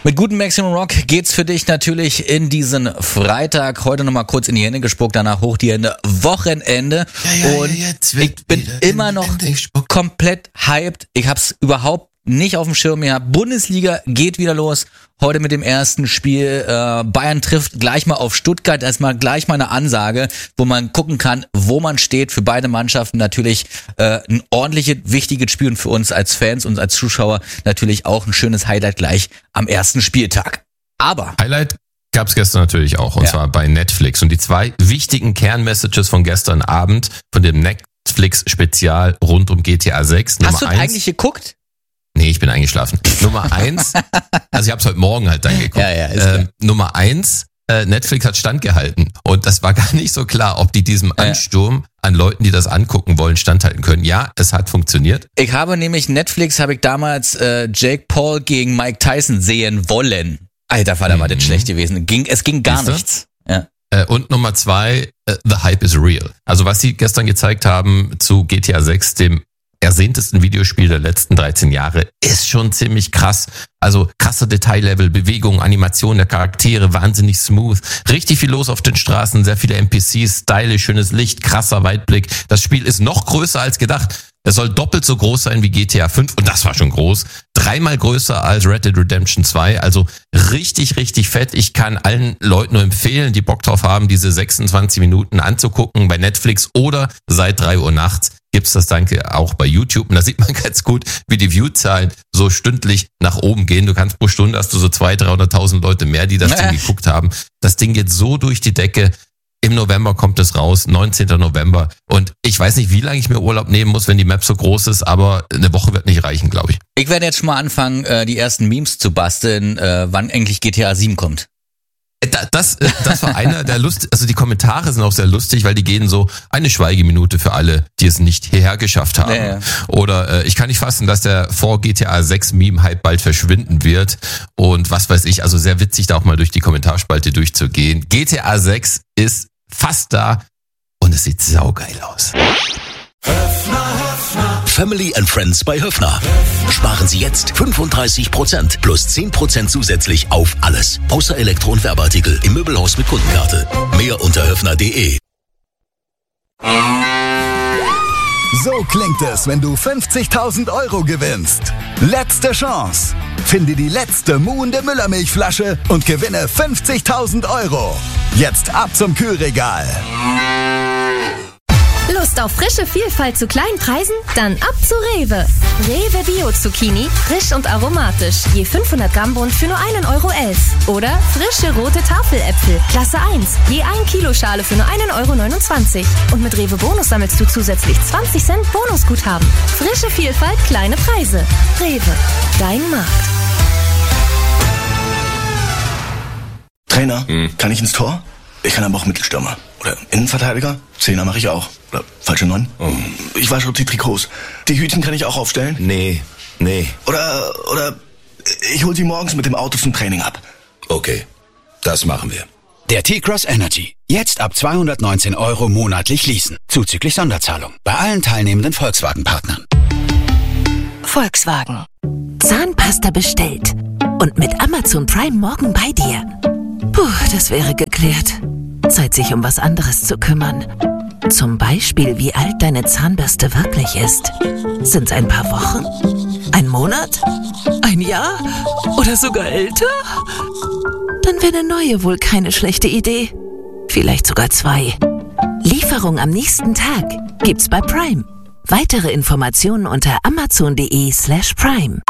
Mit gutem Maximum Rock geht's für dich natürlich in diesen Freitag. Heute nochmal kurz in die Hände gespuckt, danach hoch die Hände. Wochenende. Und ich bin immer noch komplett hyped. Ich hab's überhaupt nicht auf dem Schirm mehr. Bundesliga geht wieder los. Heute mit dem ersten Spiel. Bayern trifft gleich mal auf Stuttgart. Erstmal gleich mal eine Ansage, wo man gucken kann, wo man steht. Für beide Mannschaften natürlich ein ordentliches, wichtiges Spiel und für uns als Fans und als Zuschauer natürlich auch ein schönes Highlight gleich am ersten Spieltag. Aber Highlight gab's gestern natürlich auch, und zwar bei Netflix. Und die 2 wichtigen Kernmessages von gestern Abend von dem Netflix-Spezial rund um GTA 6. Hast du eigentlich geguckt? Nee, ich bin eingeschlafen. Nummer 1, also ich habe es heute Morgen halt dann geguckt. Nummer 1, Netflix hat standgehalten. Und das war gar nicht so klar, ob die diesem Ansturm an Leuten, die das angucken wollen, standhalten können. Ja, es hat funktioniert. Ich habe nämlich Netflix, damals Jake Paul gegen Mike Tyson sehen wollen. Alter Vater, war das schlecht gewesen. Es ging gar nichts. Ja. Und Nummer 2, the hype is real. Also was sie gestern gezeigt haben zu GTA 6, dem ersehntesten Videospiel der letzten 13 Jahre, ist schon ziemlich krass. Also krasser Detaillevel, Bewegung, Animation der Charaktere, wahnsinnig smooth. Richtig viel los auf den Straßen, sehr viele NPCs, stylisch, schönes Licht, krasser Weitblick. Das Spiel ist noch größer als gedacht. Es soll doppelt so groß sein wie GTA 5 und das war schon groß. 3-mal größer als Red Dead Redemption 2, also richtig, richtig fett. Ich kann allen Leuten nur empfehlen, die Bock drauf haben, diese 26 Minuten anzugucken bei Netflix oder seit 3 Uhr nachts gibt's das Danke auch bei YouTube. Und da sieht man ganz gut, wie die Viewzahlen so stündlich nach oben gehen. Du kannst pro Stunde hast du so 200.000-300.000 Leute mehr, die das Ding geguckt haben. Das Ding geht so durch die Decke. Im November kommt es raus, 19. November. Und ich weiß nicht, wie lange ich mir Urlaub nehmen muss, wenn die Map so groß ist, aber eine Woche wird nicht reichen, glaube ich. Ich werde jetzt schon mal anfangen, die ersten Memes zu basteln, wann endlich GTA 7 kommt. Das war einer der also die Kommentare sind auch sehr lustig, weil die gehen so, eine Schweigeminute für alle, die es nicht hierher geschafft haben. Ja. Oder ich kann nicht fassen, dass der vor GTA 6 Meme-Hype bald verschwinden wird. Und was weiß ich, also sehr witzig, da auch mal durch die Kommentarspalte durchzugehen. GTA 6 ist fast da und es sieht saugeil aus. Family and Friends bei Höffner. Sparen Sie jetzt 35% plus 10% zusätzlich auf alles. Außer Elektro- und Werbeartikel im Möbelhaus mit Kundenkarte. Mehr unter höffner.de. So klingt es, wenn du 50.000 € gewinnst. Letzte Chance. Finde die letzte muhende Müllermilchflasche und gewinne 50.000 €. Jetzt ab zum Kühlregal. Lust auf frische Vielfalt zu kleinen Preisen? Dann ab zu Rewe. Rewe Bio Zucchini, frisch und aromatisch. Je 500 Gramm Bund für nur 1,11 €. Oder frische rote Tafeläpfel, Klasse 1. Je 1 Kilo Schale für nur 1,29 €. Und mit Rewe Bonus sammelst du zusätzlich 20 Cent Bonusguthaben. Frische Vielfalt, kleine Preise. Rewe, dein Markt. Trainer, kann ich ins Tor? Ich kann aber auch Mittelstürmer. Oder Innenverteidiger? Zehner mache ich auch. Oder falsche 9? Ich wasche die Trikots. Die Hütchen kann ich auch aufstellen? Nee. Oder ich hol sie morgens mit dem Auto zum Training ab. Okay, das machen wir. Der T-Cross Energy. Jetzt ab 219 € monatlich leasen. Zuzüglich Sonderzahlung. Bei allen teilnehmenden Volkswagen-Partnern. Volkswagen. Zahnpasta bestellt. Und mit Amazon Prime morgen bei dir. Puh, das wäre geklärt. Zeit, sich um was anderes zu kümmern. Zum Beispiel, wie alt deine Zahnbürste wirklich ist. Sind's ein paar Wochen? Ein Monat? Ein Jahr? Oder sogar älter? Dann wäre eine neue wohl keine schlechte Idee. Vielleicht sogar 2. Lieferung am nächsten Tag gibt's bei Prime. Weitere Informationen unter amazon.de/prime.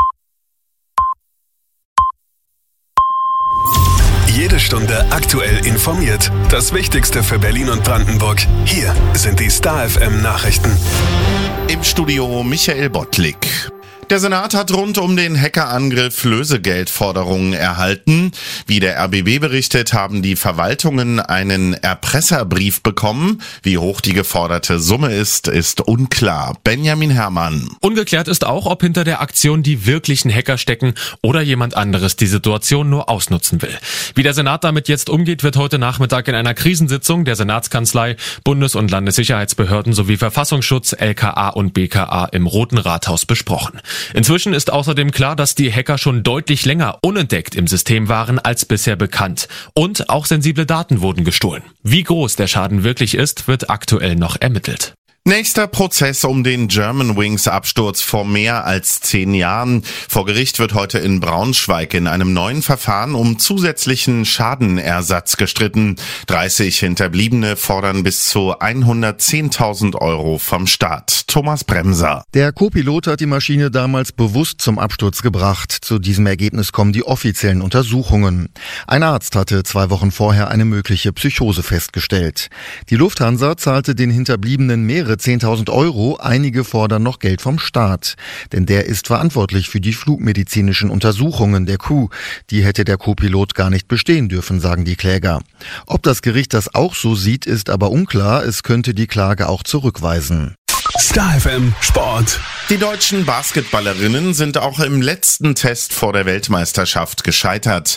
Jede Stunde aktuell informiert. Das Wichtigste für Berlin und Brandenburg. Hier sind die Star FM Nachrichten. Im Studio Michael Bottlik. Der Senat hat rund um den Hackerangriff Lösegeldforderungen erhalten. Wie der RBB berichtet, haben die Verwaltungen einen Erpresserbrief bekommen. Wie hoch die geforderte Summe ist unklar. Benjamin Herrmann. Ungeklärt ist auch, ob hinter der Aktion die wirklichen Hacker stecken oder jemand anderes die Situation nur ausnutzen will. Wie der Senat damit jetzt umgeht, wird heute Nachmittag in einer Krisensitzung der Senatskanzlei, Bundes- und Landessicherheitsbehörden sowie Verfassungsschutz, LKA und BKA im Roten Rathaus besprochen. Inzwischen ist außerdem klar, dass die Hacker schon deutlich länger unentdeckt im System waren als bisher bekannt. Und auch sensible Daten wurden gestohlen. Wie groß der Schaden wirklich ist, wird aktuell noch ermittelt. Nächster Prozess um den Germanwings-Absturz vor mehr als 10 Jahren. Vor Gericht wird heute in Braunschweig in einem neuen Verfahren um zusätzlichen Schadenersatz gestritten. 30 Hinterbliebene fordern bis zu 110.000 Euro vom Staat. Thomas Bremser. Der Co-Pilot hat die Maschine damals bewusst zum Absturz gebracht. Zu diesem Ergebnis kommen die offiziellen Untersuchungen. Ein Arzt hatte 2 Wochen vorher eine mögliche Psychose festgestellt. Die Lufthansa zahlte den Hinterbliebenen mehrere 10.000 Euro, einige fordern noch Geld vom Staat. Denn der ist verantwortlich für die flugmedizinischen Untersuchungen der Crew. Die hätte der Co-Pilot gar nicht bestehen dürfen, sagen die Kläger. Ob das Gericht das auch so sieht, ist aber unklar. Es könnte die Klage auch zurückweisen. Star FM Sport. Die deutschen Basketballerinnen sind auch im letzten Test vor der Weltmeisterschaft gescheitert.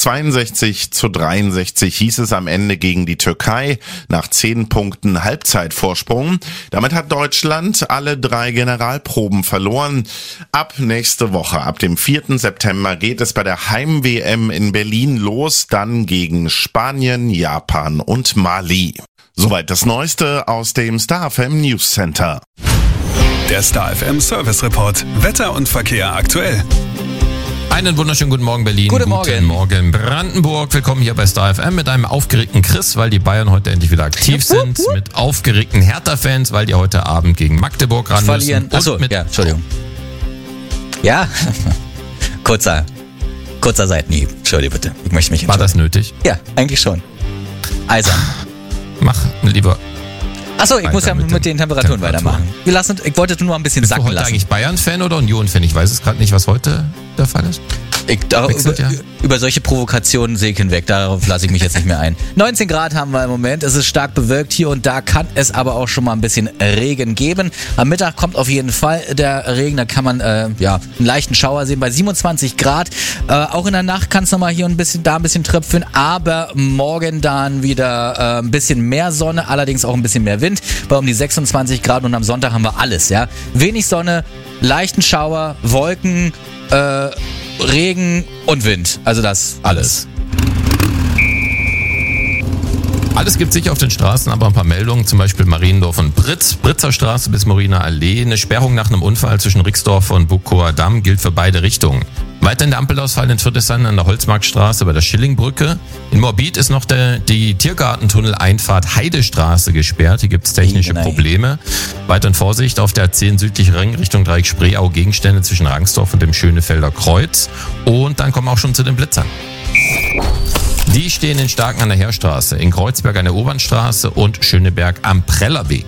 62-63 hieß es am Ende gegen die Türkei nach 10 Punkten Halbzeitvorsprung. Damit hat Deutschland alle 3 Generalproben verloren. Ab nächste Woche, ab dem 4. September, geht es bei der Heim-WM in Berlin los, dann gegen Spanien, Japan und Mali. Soweit das Neueste aus dem Star FM News Center. Der Star FM Service Report. Wetter und Verkehr aktuell. Einen wunderschönen guten Morgen Berlin. Guten Morgen Brandenburg. Willkommen hier bei Star FM mit einem aufgeregten Chris, weil die Bayern heute endlich wieder aktiv sind. Mit aufgeregten Hertha-Fans, weil die heute Abend gegen Magdeburg ran verlieren. müssen. Achso, ja, Entschuldigung. Ja, kurzer Seitenhieb. Entschuldige bitte. Ich möchte mich entschuldigen. War das nötig? Ja, eigentlich schon. Eisern. Mach lieber. Achso, ich muss ja mit den Temperaturen weitermachen. Ich wollte nur ein bisschen sacken lassen. Bist du heute eigentlich Bayern-Fan oder Union-Fan? Ich weiß es gerade nicht, was heute der Fall ist. Über solche Provokationen sehe ich hinweg, darauf lasse ich mich jetzt nicht mehr ein. 19 Grad haben wir im Moment, es ist stark bewölkt hier und da, kann es aber auch schon mal ein bisschen Regen geben. Am Mittag kommt auf jeden Fall der Regen, da kann man einen leichten Schauer sehen bei 27 Grad. Auch in der Nacht kann es nochmal hier ein bisschen tröpfeln, aber morgen dann wieder ein bisschen mehr Sonne, allerdings auch ein bisschen mehr Wind, bei um die 26 Grad und am Sonntag haben wir alles, ja. Wenig Sonne, leichten Schauer, Wolken, Regen und Wind. Also das alles. Alles gibt sich auf den Straßen, aber ein paar Meldungen, zum Beispiel Mariendorf und Britzer Straße bis Moriner Allee. Eine Sperrung nach einem Unfall zwischen Rixdorf und Bukower Damm gilt für beide Richtungen. Weiterhin der Ampelausfall in Friedrichshain an der Holzmarktstraße bei der Schillingbrücke. In Morbid ist noch die Tiergartentunnel-Einfahrt Heidestraße gesperrt. Hier gibt es technische Probleme. Weiterhin Vorsicht auf der 10 südliche Ring Richtung Dreieck Spreeau, Gegenstände zwischen Rangsdorf und dem Schönefelder Kreuz. Und dann kommen wir auch schon zu den Blitzern. Die stehen in Starken an der Heerstraße, in Kreuzberg an der Obernstraße und Schöneberg am Prellerweg.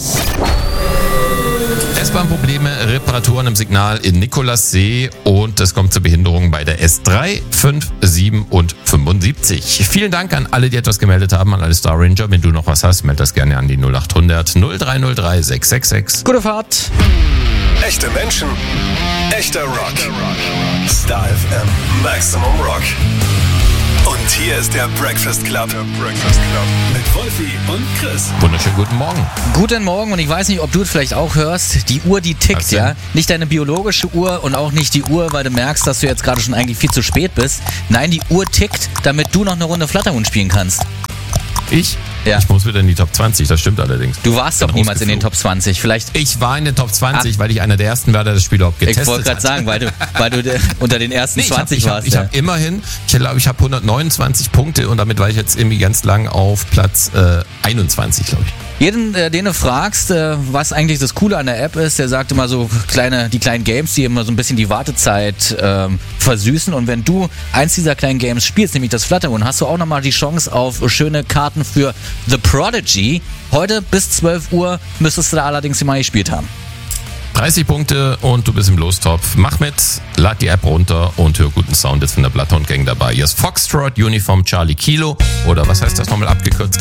S-Bahn-Probleme, Reparaturen im Signal in Nikolassee und es kommt zu Behinderungen bei der S3, 5, 7 und 75. Vielen Dank an alle, die etwas gemeldet haben, an alle Star Ranger. Wenn du noch was hast, meld das gerne an die 0800 0303 666. Gute Fahrt. Echte Menschen, echter Rock. Star FM, Maximum Rock. Und hier ist der Breakfast Club. Mit Wolfi und Chris. Wunderschönen guten Morgen. Guten Morgen und ich weiß nicht, ob du es vielleicht auch hörst. Die Uhr, die tickt, ja. Nicht deine biologische Uhr und auch nicht die Uhr, weil du merkst, dass du jetzt gerade schon eigentlich viel zu spät bist. Nein, die Uhr tickt, damit du noch eine Runde Flatterhund spielen kannst. Ich? Ja. Ich muss wieder in die Top 20, das stimmt allerdings. Du warst doch niemals in den Top 20, vielleicht. Ich war in den Top 20, weil ich einer der ersten war, der das Spiel überhaupt getestet hat. Ich wollte gerade sagen, weil du unter den ersten 20 warst. Ich habe immerhin, ich glaube, ich habe 129 Punkte und damit war ich jetzt irgendwie ganz lang auf Platz 21, glaube ich. Jeden, den du fragst, was eigentlich das Coole an der App ist, der sagt immer so die kleinen Games, die immer so ein bisschen die Wartezeit versüßen. Und wenn du eins dieser kleinen Games spielst, nämlich das Flatterhund, hast du auch nochmal die Chance auf schöne Karten für The Prodigy. Heute bis 12 Uhr müsstest du da allerdings immer gespielt haben. 30 Punkte und du bist im Lostopf. Mach mit, lad die App runter und hör guten Sound jetzt von der Bloodhound Gang dabei. Hier ist Foxtrot, Uniform Charlie Kilo oder was heißt das nochmal abgekürzt?